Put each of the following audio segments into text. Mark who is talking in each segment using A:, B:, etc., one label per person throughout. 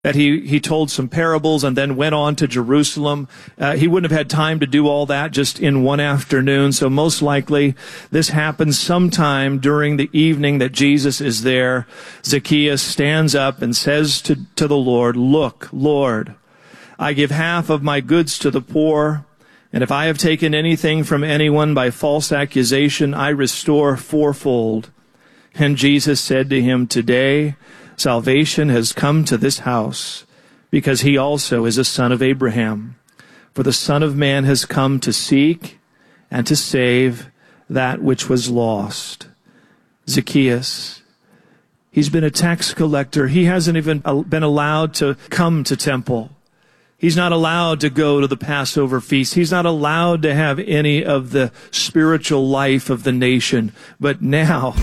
A: that he told some parables and then went on to Jerusalem. He wouldn't have had time to do all that just in one afternoon. So most likely this happens sometime during the evening that Jesus is there. Zacchaeus stands up and says to the Lord, "Look, Lord, I give half of my goods to the poor, and if I have taken anything from anyone by false accusation, I restore fourfold." And Jesus said to him, "Today salvation has come to this house, because he also is a son of Abraham. For the Son of Man has come to seek and to save that which was lost." Zacchaeus, he's been a tax collector. He hasn't even been allowed to come to temple. He's not allowed to go to the Passover feast. He's not allowed to have any of the spiritual life of the nation. But now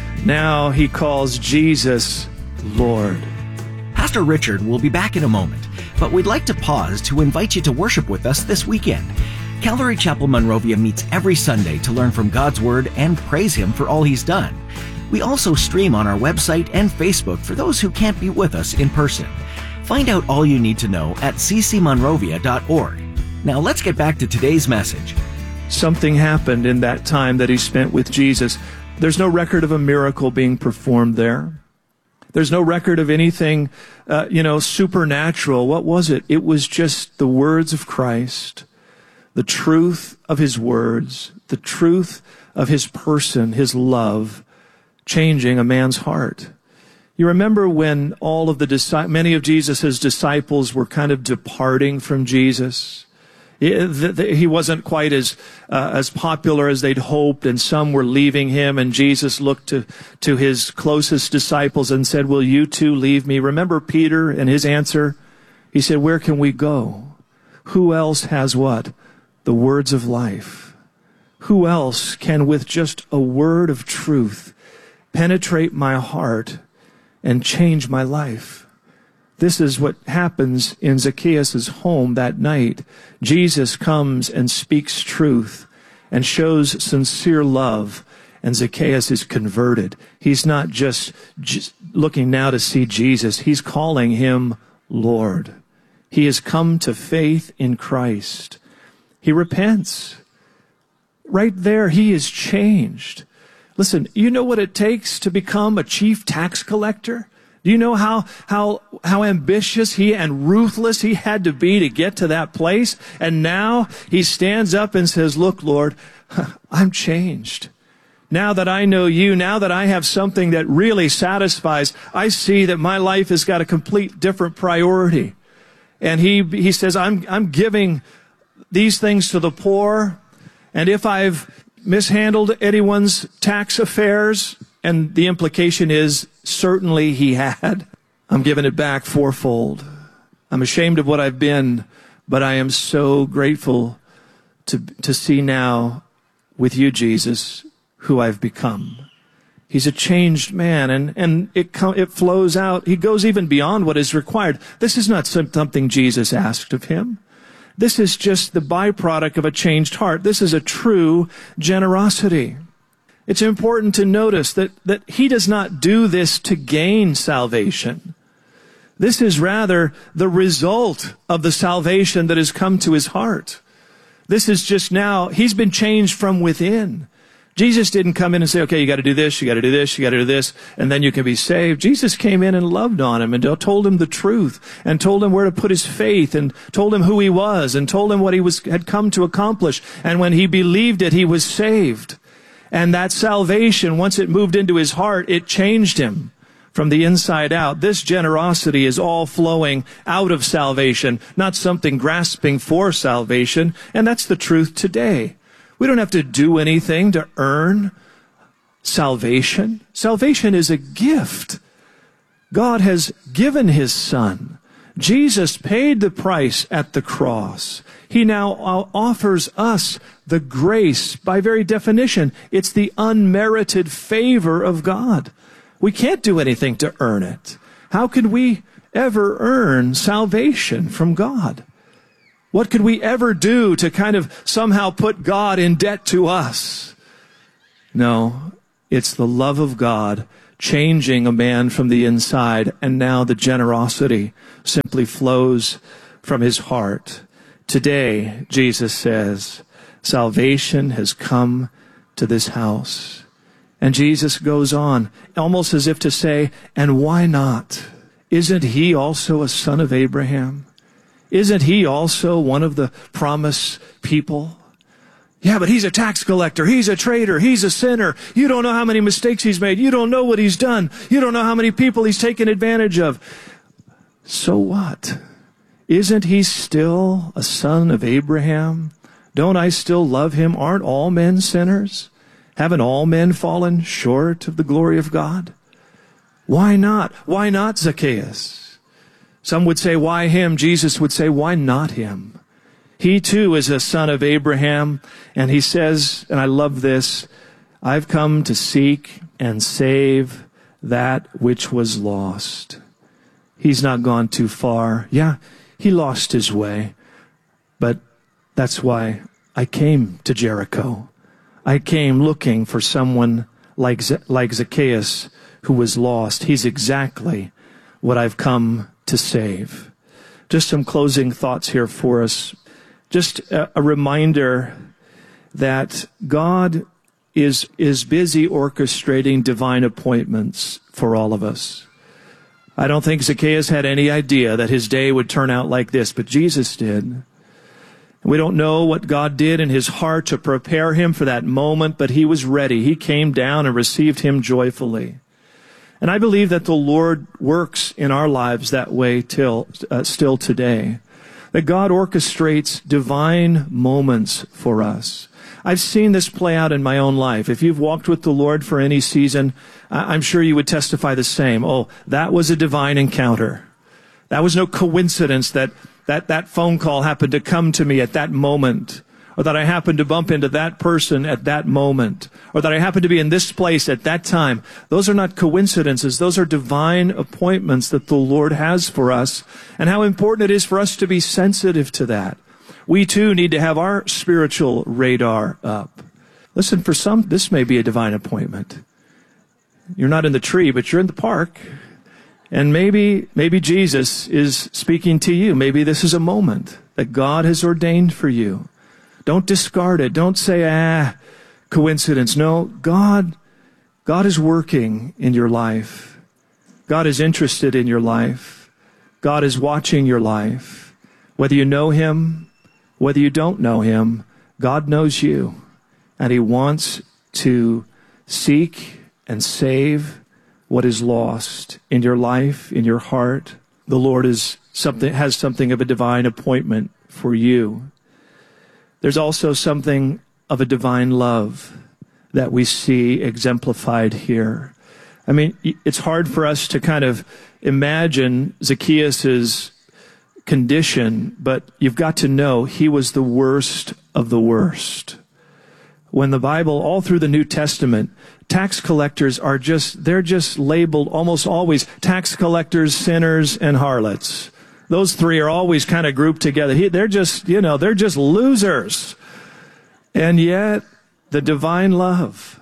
A: he calls Jesus Lord.
B: Pastor Richard will be back in a moment, but we'd like to pause to invite you to worship with us this weekend. Calvary Chapel Monrovia meets every Sunday to learn from God's Word and praise Him for all He's done. We also stream on our website and Facebook for those who can't be with us in person. Find out all you need to know at ccmonrovia.org. Now let's get back to today's message.
A: Something happened in that time that he spent with Jesus. There's no record of a miracle being performed there. There's no record of anything, supernatural. What was it? It was just the words of Christ, the truth of His words, the truth of His person, His love, changing a man's heart. You remember when many of Jesus' disciples were kind of departing from Jesus? He wasn't quite as popular as they'd hoped, and some were leaving him, and Jesus looked to his closest disciples and said, "Will you too leave me?" Remember Peter and his answer? He said, "Where can we go? Who else has what? The words of life. Who else can with just a word of truth penetrate my heart and change my life?" This is what happens in Zacchaeus' home that night. Jesus comes and speaks truth and shows sincere love, and Zacchaeus is converted. He's not just looking now to see Jesus. He's calling him Lord. He has come to faith in Christ. He repents. Right there, he is changed. Listen, you know what it takes to become a chief tax collector? Do you know how ambitious and ruthless he had to be to get to that place? And now he stands up and says, "Look, Lord, I'm changed. Now that I know you, now that I have something that really satisfies, I see that my life has got a complete different priority." And he says, I'm giving these things to the poor, and if I've mishandled anyone's tax affairs, and the implication is, certainly he had, I'm giving it back fourfold. I'm ashamed of what I've been, but I am so grateful to see now with you, Jesus, who I've become. He's a changed man, and it flows out. He goes even beyond what is required. This is not something Jesus asked of him. This is just the byproduct of a changed heart. This is a true generosity. It's important to notice that he does not do this to gain salvation. This is rather the result of the salvation that has come to his heart. This is just now, he's been changed from within. Jesus didn't come in and say, "Okay, you got to do this, you got to do this, you got to do this, and then you can be saved." Jesus came in and loved on him and told him the truth and told him where to put his faith and told him who he was and told him what he had come to accomplish. And when he believed it, he was saved. And that salvation, once it moved into his heart, it changed him from the inside out. This generosity is all flowing out of salvation, not something grasping for salvation. And that's the truth today. We don't have to do anything to earn salvation. Salvation is a gift. God has given His Son. Jesus paid the price at the cross. He now offers us the grace. By very definition, it's the unmerited favor of God. We can't do anything to earn it. How could we ever earn salvation from God? What could we ever do to kind of somehow put God in debt to us? No, it's the love of God changing a man from the inside, and now the generosity simply flows from his heart. Today, Jesus says, salvation has come to this house. And Jesus goes on, almost as if to say, and why not? Isn't he also a son of Abraham? Isn't he also one of the promised people? Yeah, but he's a tax collector. He's a traitor. He's a sinner. You don't know how many mistakes he's made. You don't know what he's done. You don't know how many people he's taken advantage of. So what? Isn't he still a son of Abraham? Don't I still love him? Aren't all men sinners? Haven't all men fallen short of the glory of God? Why not? Why not Zacchaeus? Some would say, why him? Jesus would say, why not him? He too is a son of Abraham, and he says, and I love this, I've come to seek and save that which was lost. He's not gone too far. Yeah, he lost his way, but that's why I came to Jericho. I came looking for someone like Zacchaeus who was lost. He's exactly what I've come to save. Just some closing thoughts here for us. Just a reminder that God is busy orchestrating divine appointments for all of us. I don't think Zacchaeus had any idea that his day would turn out like this, but Jesus did. We don't know what God did in his heart to prepare him for that moment, but he was ready. He came down and received him joyfully. And I believe that the Lord works in our lives that way still today. That God orchestrates divine moments for us. I've seen this play out in my own life. If you've walked with the Lord for any season, I'm sure you would testify the same. Oh, that was a divine encounter. That was no coincidence that phone call happened to come to me at that moment, or that I happened to bump into that person at that moment, or that I happened to be in this place at that time. Those are not coincidences. Those are divine appointments that the Lord has for us, and how important it is for us to be sensitive to that. We too need to have our spiritual radar up. Listen, for some, this may be a divine appointment. You're not in the tree, but you're in the park. And maybe Jesus is speaking to you. Maybe this is a moment that God has ordained for you. Don't discard it. Don't say, coincidence. No, God is working in your life. God is interested in your life. God is watching your life. Whether you know him, whether you don't know him, God knows you. And he wants to seek and save what is lost in your life, in your heart. The Lord has something of a divine appointment for you. There's also something of a divine love that we see exemplified here. I mean, it's hard for us to kind of imagine Zacchaeus' condition, but you've got to know he was the worst of the worst. When the Bible, all through the New Testament, tax collectors they're just labeled almost always tax collectors, sinners, and harlots. Those three are always kind of grouped together. They're just losers. And yet, the divine love.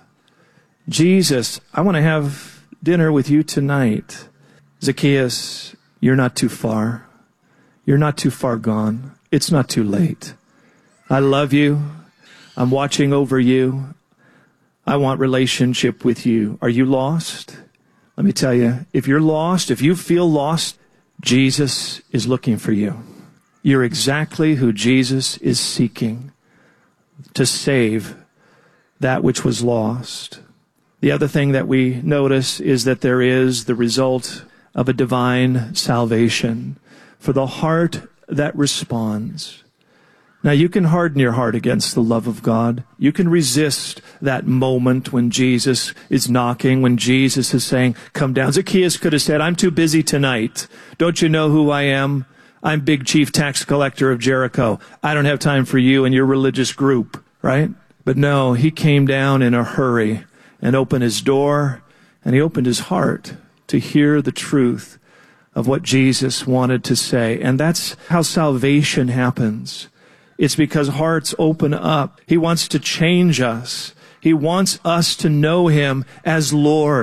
A: Jesus, I want to have dinner with you tonight. Zacchaeus, you're not too far. You're not too far gone. It's not too late. I love you. I'm watching over you. I want relationship with you. Are you lost? Let me tell you, if you're lost, if you feel lost, Jesus is looking for you. You're exactly who Jesus is seeking to save that which was lost. The other thing that we notice is that there is the result of a divine salvation for the heart that responds. Now, you can harden your heart against the love of God. You can resist that moment when Jesus is knocking, when Jesus is saying, come down. Zacchaeus could have said, I'm too busy tonight. Don't you know who I am? I'm big chief tax collector of Jericho. I don't have time for you and your religious group, right? But no, he came down in a hurry and opened his door, and he opened his heart to hear the truth of what Jesus wanted to say. And that's how salvation happens. It's because hearts open up. He wants to change us. He wants us to know him as Lord,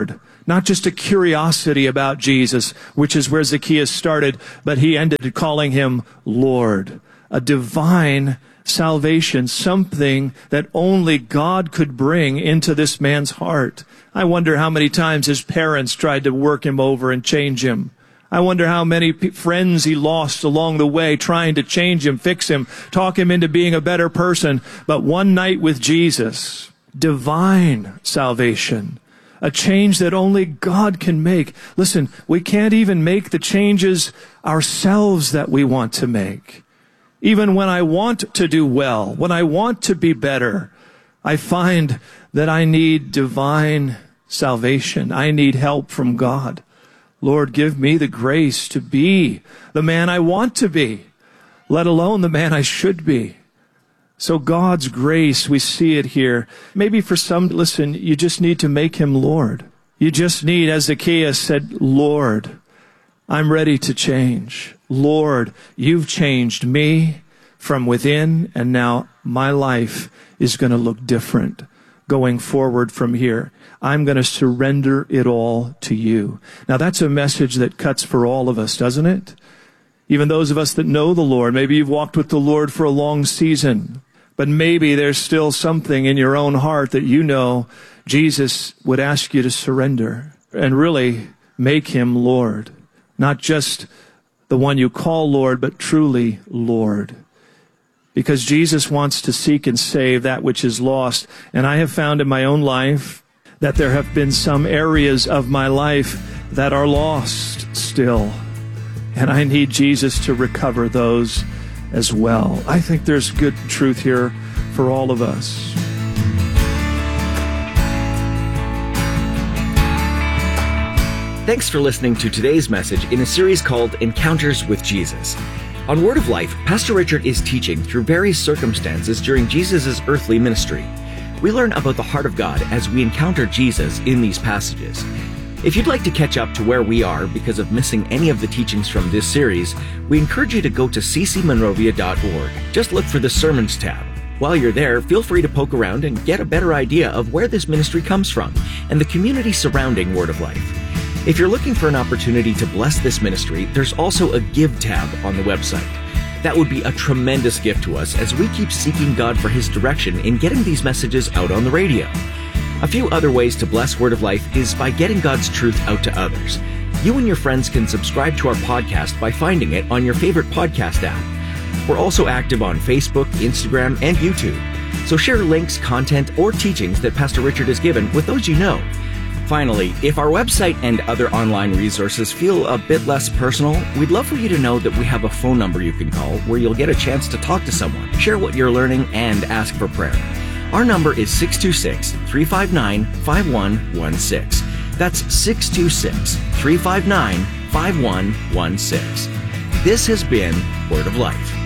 A: Not just a curiosity about Jesus, which is where Zacchaeus started, but he ended calling him Lord. A divine salvation, something that only God could bring into this man's heart. I wonder how many times his parents tried to work him over and change him. I wonder how many friends he lost along the way trying to change him, fix him, talk him into being a better person. But one night with Jesus, divine salvation, a change that only God can make. Listen, we can't even make the changes ourselves that we want to make. Even when I want to do well, when I want to be better, I find that I need divine salvation. I need help from God. Lord, give me the grace to be the man I want to be, let alone the man I should be. So God's grace, we see it here. Maybe for some, listen, you just need to make him Lord. You just need, as Zacchaeus said, Lord, I'm ready to change. Lord, you've changed me from within, and now my life is going to look different going forward from here. I'm going to surrender it all to you. Now that's a message that cuts for all of us, doesn't it? Even those of us that know the Lord, maybe you've walked with the Lord for a long season, but maybe there's still something in your own heart that you know Jesus would ask you to surrender and really make him Lord. Not just the one you call Lord, but truly Lord. Because Jesus wants to seek and save that which is lost. And I have found in my own life that there have been some areas of my life that are lost still. And I need Jesus to recover those as well. I think there's good truth here for all of us.
B: Thanks for listening to today's message in a series called Encounters with Jesus. On Word of Life, Pastor Richard is teaching through various circumstances during Jesus' earthly ministry. We learn about the heart of God as we encounter Jesus in these passages. If you'd like to catch up to where we are because of missing any of the teachings from this series, we encourage you to go to ccmonrovia.org. Just look for the Sermons tab. While you're there, feel free to poke around and get a better idea of where this ministry comes from and the community surrounding Word of Life. If you're looking for an opportunity to bless this ministry, there's also a Give tab on the website. That would be a tremendous gift to us as we keep seeking God for His direction in getting these messages out on the radio. A few other ways to bless Word of Life is by getting God's truth out to others. You and your friends can subscribe to our podcast by finding it on your favorite podcast app. We're also active on Facebook, Instagram, and YouTube. So share links, content, or teachings that Pastor Richard has given with those you know. Finally, if our website and other online resources feel a bit less personal, we'd love for you to know that we have a phone number you can call where you'll get a chance to talk to someone, share what you're learning, and ask for prayer. Our number is 626-359-5116. That's 626-359-5116. This has been Word of Life.